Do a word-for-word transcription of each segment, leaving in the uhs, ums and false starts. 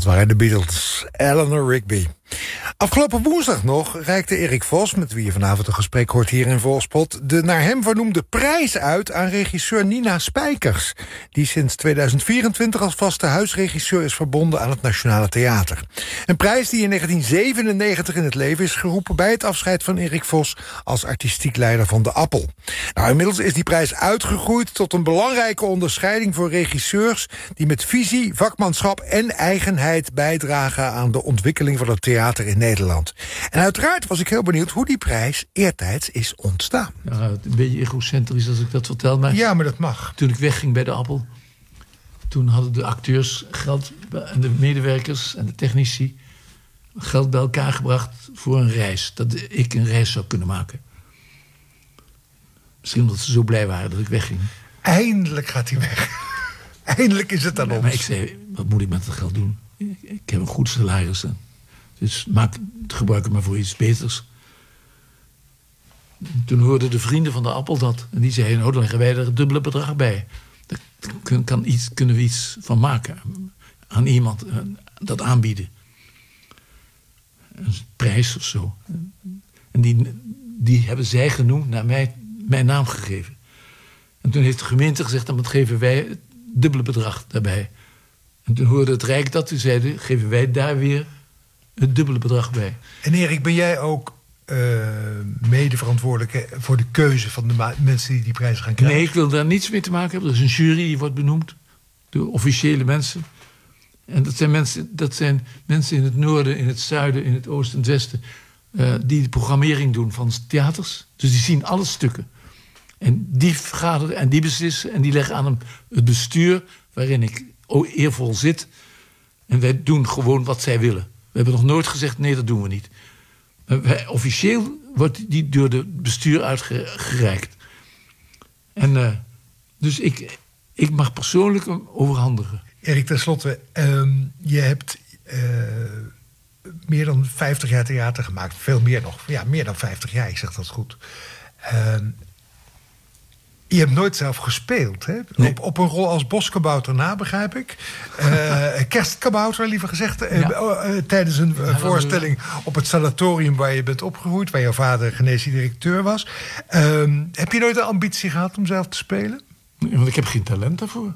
Dat waren de Beatles, Eleanor Rigby. Afgelopen woensdag nog reikte Erik Vos, met wie je vanavond een gesprek hoort hier in Volkspot, de naar hem vernoemde prijs uit aan regisseur Nina Spijkers, die sinds tweeduizend vierentwintig als vaste huisregisseur is verbonden aan het Nationale Theater. Een prijs die in negentien zevenennegentig in het leven is geroepen bij het afscheid van Erik Vos als artistiek leider van De Appel. Nou, inmiddels is die prijs uitgegroeid tot een belangrijke onderscheiding voor regisseurs die met visie, vakmanschap en eigenheid bijdragen aan de ontwikkeling van het theater in Nederland. En uiteraard was ik heel benieuwd hoe die prijs eertijds is ontstaan. Ja, een beetje egocentrisch als ik dat vertel, maar ja, maar dat mag. Toen ik wegging bij De Appel, toen hadden de acteurs geld en de medewerkers en de technici geld bij elkaar gebracht voor een reis. Dat ik een reis zou kunnen maken. Misschien omdat ze zo blij waren dat ik wegging. Eindelijk gaat hij weg. Eindelijk is het aan ja, ons. Maar ik zei, wat moet ik met dat geld doen? Ik heb een goed salaris. Dus maak, gebruik het maar voor iets beters. Toen hoorden de vrienden van De Appel dat. En die zeiden, nou, dan leggen wij er het dubbele bedrag bij. Daar kan iets, kunnen we iets van maken. Aan iemand dat aanbieden. Een prijs of zo. En die, die hebben zij genoemd naar mij, mijn naam gegeven. En toen heeft de gemeente gezegd, dan geven wij het dubbele bedrag daarbij. En toen hoorde het Rijk dat, toen zeiden, geven wij daar weer het dubbele bedrag bij. En Erik, ben jij ook uh, mede verantwoordelijk voor de keuze van de ma- mensen die die prijzen gaan krijgen? Nee, ik wil daar niets mee te maken hebben. Er is een jury die wordt benoemd door officiële mensen. En dat zijn mensen, dat zijn mensen in het noorden, in het zuiden, in het oosten en het westen, Uh, die de programmering doen van theaters. Dus die zien alle stukken. En die vergaderen en die beslissen en die leggen aan hem het bestuur waarin ik eervol zit. En wij doen gewoon wat zij willen. We hebben nog nooit gezegd, nee, dat doen we niet. Maar wij, officieel wordt die door het bestuur uitgereikt. En uh, dus ik, ik mag persoonlijk hem overhandigen. Erik, tenslotte, um, je hebt Uh... meer dan vijftig jaar theater gemaakt. Veel meer nog. Ja, meer dan vijftig jaar, ik zeg dat goed. Uh, je hebt nooit zelf gespeeld, hè? Nee. Op, op een rol als boskabouter na, begrijp ik. Uh, kerstkabouter, liever gezegd. Uh, ja. uh, tijdens een uh, voorstelling op het sanatorium waar je bent opgegroeid, waar jouw vader geneesheer directeur was. Uh, heb je nooit de ambitie gehad om zelf te spelen? Nee, want ik heb geen talent daarvoor.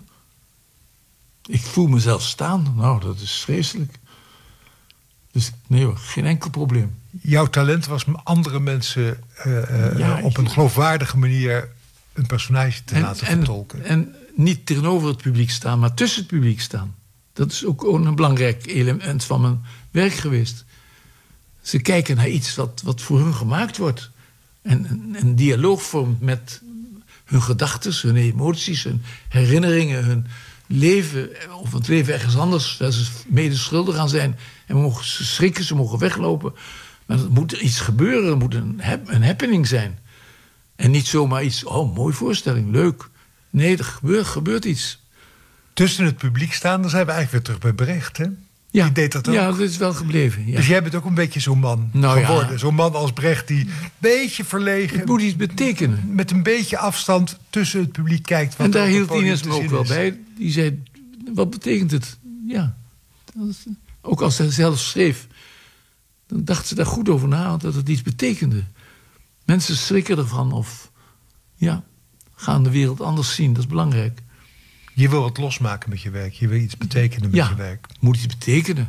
Ik voel mezelf staan. Nou, dat is vreselijk. Dus nee hoor, geen enkel probleem. Jouw talent was om andere mensen uh, ja, op een geloofwaardige manier een personage te en, laten en, vertolken. En niet tegenover het publiek staan, maar tussen het publiek staan. Dat is ook een belangrijk element van mijn werk geweest. Ze kijken naar iets wat, wat voor hun gemaakt wordt. En een, een dialoog vormt met hun gedachten, hun emoties, hun herinneringen, hun leven, of het leven ergens anders, waar ze mede schuldig aan zijn. En mogen ze schrikken, ze mogen weglopen. Maar er moet iets gebeuren, er moet een, een happening zijn. En niet zomaar iets, oh, mooie voorstelling, leuk. Nee, er gebeurt, gebeurt iets. Tussen het publiek staan, dan zijn we eigenlijk weer terug bij Brecht, hè? Ja, die deed dat ook. Ja, dat is wel gebleven. Ja. Dus jij bent ook een beetje zo'n man nou, geworden. Ja. Zo'n man als Brecht die een beetje verlegen, het moet iets betekenen. Met een beetje afstand tussen het publiek kijkt. Wat en daar hield Ines me ook wel is. bij. Die zei, wat betekent het? Ja, dat is, ook als hij zelf schreef, dan dacht ze daar goed over na, dat het iets betekende. Mensen schrikken ervan of ja, gaan de wereld anders zien. Dat is belangrijk. Je wil wat losmaken met je werk. Je wil iets betekenen met ja, je werk. Moet iets betekenen.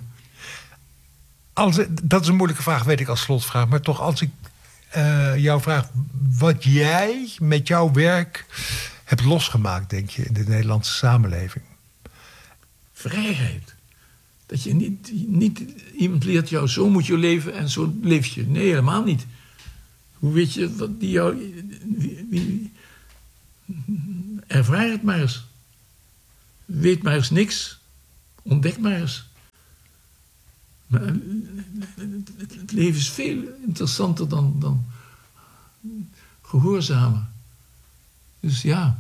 Als, dat is een moeilijke vraag, weet ik als slotvraag. Maar toch, als ik uh, jou vraag wat jij met jouw werk hebt losgemaakt, denk je, in de Nederlandse samenleving? Vrijheid. Dat je niet, niet iemand leert jou, zo moet je leven en zo leef je. Nee, helemaal niet. Hoe weet je wat die jou... Wie, wie, ervaar het maar eens. Weet maar eens niks. Ontdek maar eens. Maar het leven is veel interessanter dan, dan gehoorzamen. Dus ja.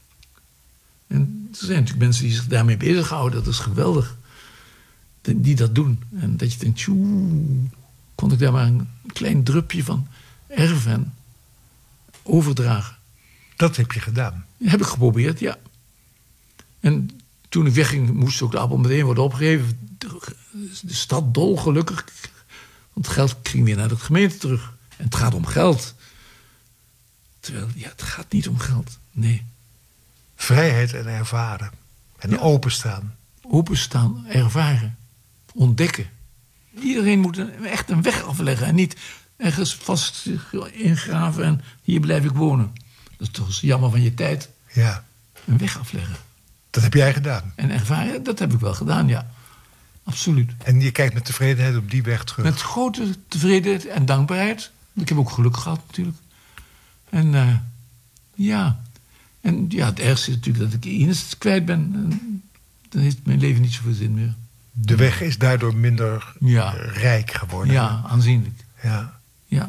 En er zijn natuurlijk mensen die zich daarmee bezighouden. Dat is geweldig. Die dat doen. En dat je denkt, tjoe, kon ik daar maar een klein drupje van erven en overdragen. Dat heb je gedaan? Heb ik geprobeerd, ja. En toen ik wegging, moest ook De Appel meteen worden opgegeven. de stad dolgelukkig. Want het geld ging weer naar de gemeente terug. En het gaat om geld. Terwijl, ja, het gaat niet om geld. Nee. Vrijheid en ervaren. En ja. openstaan. Openstaan, ervaren. Ontdekken. Iedereen moet een, echt een weg afleggen. En niet ergens vast ingraven en hier blijf ik wonen. Dat is toch jammer van je tijd. Ja. Een weg afleggen. Dat heb jij gedaan. En ervaren, dat heb ik wel gedaan, ja. Absoluut. En je kijkt met tevredenheid op die weg terug. Met grote tevredenheid en dankbaarheid. Ik heb ook geluk gehad natuurlijk. En uh, ja. En ja, het ergste is natuurlijk dat ik Ines kwijt ben. En dan heeft mijn leven niet zoveel zin meer. De weg is daardoor minder ja. rijk geworden. Ja, aanzienlijk. Ja. Ja.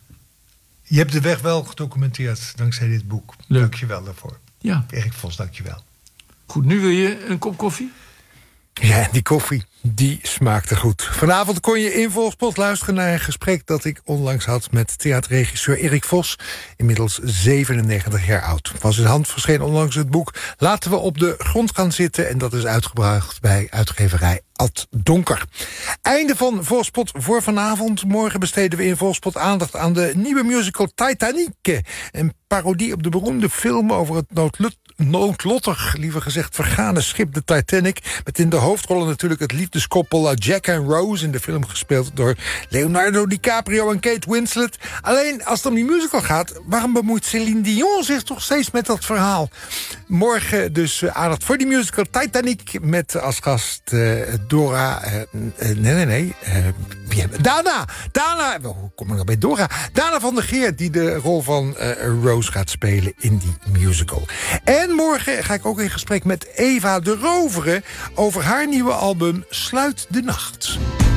Je hebt de weg wel gedocumenteerd dankzij dit boek. Leuk. Dank je wel daarvoor. Ja. Erik Vos, dank je wel. Goed, nu wil je een kop koffie? Ja, die koffie, die smaakte goed. Vanavond kon je in Volkspot luisteren naar een gesprek dat ik onlangs had met theaterregisseur Erik Vos, inmiddels zevenennegentig jaar oud. Van zijn hand verscheen onlangs het boek Laten we op de grond gaan zitten, en dat is uitgebracht bij uitgeverij Ad Donker. Einde van Volkspot voor vanavond. Morgen besteden we in Volkspot aandacht aan de nieuwe musical Titanic. Een parodie op de beroemde film over het noodlot, noodlottig, liever gezegd vergane schip de Titanic. Met in de hoofdrollen natuurlijk het liefdeskoppel Jack en Rose, in de film gespeeld door Leonardo DiCaprio en Kate Winslet. Alleen als het om die musical gaat, waarom bemoeit Céline Dion zich toch steeds met dat verhaal? Morgen dus aandacht voor die musical Titanic met als gast uh, Dora... Uh, uh, nee, nee, nee. Uh, Dana! Dana! Hoe kom ik nou bij Dora? Dana van der Geer, die de rol van uh, Rose gaat spelen in die musical. En morgen ga ik ook in gesprek met Eva de Rovere over haar nieuwe album Sluit de Nacht.